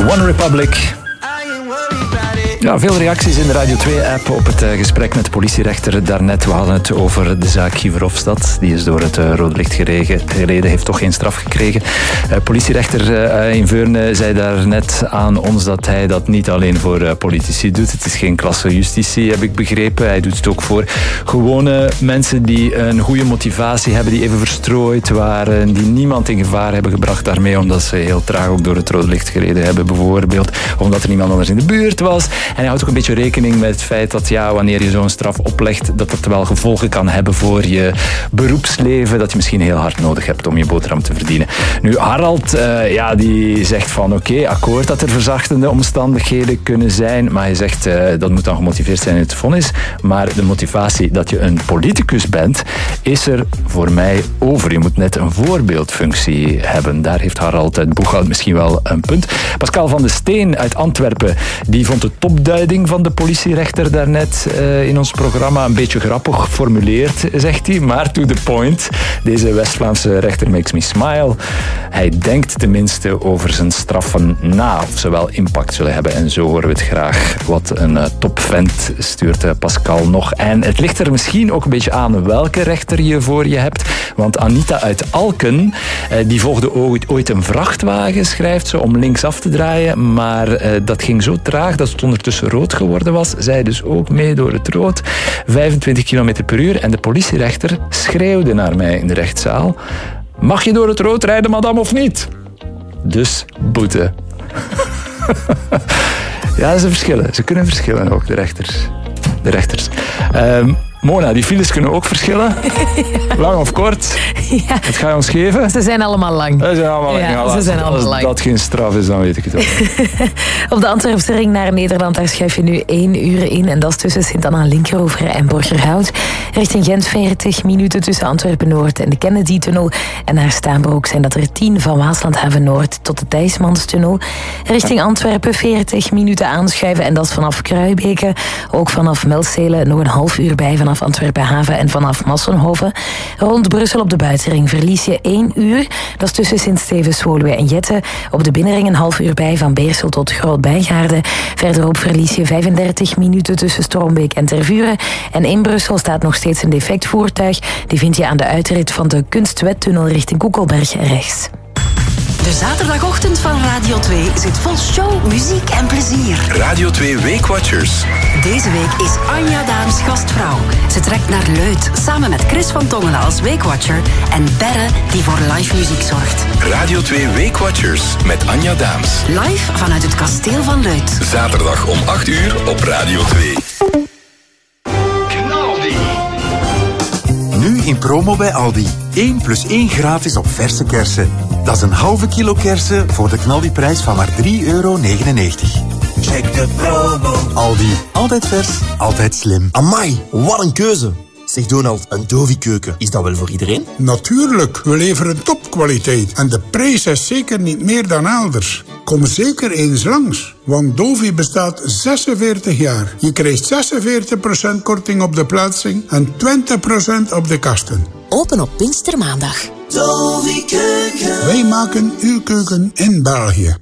One Republic. Ja, veel reacties in de Radio 2-app op het gesprek met de politierechter daarnet. We hadden het over de zaak Guy Verhofstadt. Die is door het rode licht gereden, heeft toch geen straf gekregen. Politierechter in Veurne zei daarnet aan ons dat hij dat niet alleen voor politici doet. Het is geen klasse justitie, heb ik begrepen. Hij doet het ook voor gewone mensen die een goede motivatie hebben, die even verstrooid waren, die niemand in gevaar hebben gebracht daarmee, omdat ze heel traag ook door het rode licht gereden hebben, bijvoorbeeld. Omdat er niemand anders in de buurt was. En hij houdt ook een beetje rekening met het feit dat wanneer je zo'n straf oplegt, dat dat wel gevolgen kan hebben voor je beroepsleven, dat je misschien heel hard nodig hebt om je boterham te verdienen. Nu, Harald, die zegt van oké, akkoord dat er verzachtende omstandigheden kunnen zijn, maar hij zegt dat moet dan gemotiveerd zijn in het vonnis, maar de motivatie dat je een politicus bent, is er voor mij over. Je moet net een voorbeeldfunctie hebben. Daar heeft Harald uit Boeghout misschien wel een punt. Pascal van de Steen uit Antwerpen, die vond de topduiding van de politierechter daarnet in ons programma een beetje grappig geformuleerd, zegt hij, maar to the point. Deze West-Vlaamse rechter makes me smile. Hij denkt tenminste over zijn straffen na, of ze wel impact zullen hebben. En zo horen we het graag. Wat een topvent, stuurt Pascal nog. En het ligt er misschien ook een beetje aan welke rechter je voor je hebt. Want Anita uit Alken, die volgde ooit een vrachtwagen, schrijft ze, om linksaf te draaien. Maar dat ging zo traag dat het ondertussen rood geworden was. Zij dus ook mee door het rood. 25 km per uur. En de politierechter schreeuwde naar mij in de rechtszaal: mag je door het rood rijden, madame, of niet? Dus boete. Ja, ze verschillen. Ze kunnen verschillen ook, de rechters. Mona, die files kunnen ook verschillen. Ja. Lang of kort. Ja. Wat ga je ons geven? Ze zijn allemaal lang. Als dat geen straf is, dan weet ik het ook. Op de Antwerpse ring naar Nederland, daar schuif je nu 1 uur in. En dat is tussen Sint-Anna-Linkeroever en Borgerhout. Richting Gent 40 minuten tussen Antwerpen-Noord en de Kennedy-tunnel. En naar Staanbroek zijn dat er 10 van Waaslandhaven-Noord tot de Thijsmanstunnel. Richting Antwerpen 40 minuten aanschuiven. En dat is vanaf Kruibeke. Ook vanaf Melzele nog een half uur bij vanaf Antwerpen-Haven en vanaf Massenhoven. Rond Brussel op de buitenring verlies je 1 uur. Dat is tussen Sint-Stevens, Woluwe en Jette. Op de binnenring een half uur bij van Beersel tot Groot-Bijgaarde. Verderop verlies je 35 minuten tussen Stormbeek en Tervuren. En in Brussel staat nog steeds een defect voertuig. Die vind je aan de uitrit van de Kunstwettunnel richting Koekelberg rechts. De zaterdagochtend van Radio 2 zit vol show, muziek en plezier. Radio 2 Weekwatchers. Deze week is Anja Daams gastvrouw. Ze trekt naar Leuth samen met Chris van Tongelen als Weekwatcher en Berre die voor live muziek zorgt. Radio 2 Weekwatchers met Anja Daams. Live vanuit het kasteel van Leuth. Zaterdag om 8 uur op Radio 2. Nu in promo bij Aldi. 1 + 1 gratis op verse kersen. Dat is een halve kilo kersen voor de knaldiprijs van maar €3,99. Check de promo. Aldi. Altijd vers, altijd slim. Amai, wat een keuze. Zeg Donald, een Dovi-keuken, is dat wel voor iedereen? Natuurlijk, we leveren topkwaliteit. En de prijs is zeker niet meer dan elders. Kom zeker eens langs, want Dovi bestaat 46 jaar. Je krijgt 46% korting op de plaatsing en 20% op de kasten. Open op Pinkstermaandag. Dovi-keuken. Wij maken uw keuken in België.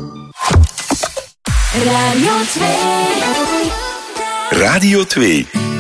Radio 2. Radio 2.